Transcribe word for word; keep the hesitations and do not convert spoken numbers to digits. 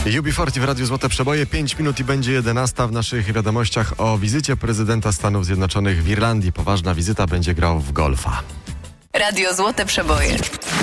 U B czterdzieści w Radiu Złote Przeboje. pięć minut i będzie jedenasta. W naszych wiadomościach o wizycie prezydenta Stanów Zjednoczonych w Irlandii. Poważna wizyta, będzie grał w golfa. Radio Złote Przeboje.